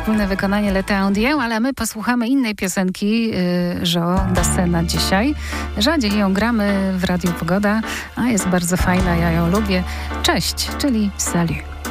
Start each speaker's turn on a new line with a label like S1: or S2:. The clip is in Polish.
S1: wspólne wykonanie Le Temps Indien, ale my posłuchamy innej piosenki Jo Dasena dzisiaj. Rzadziej ją gramy w Radiu Pogoda, a jest bardzo fajna, ja ją lubię. Cześć, czyli salut.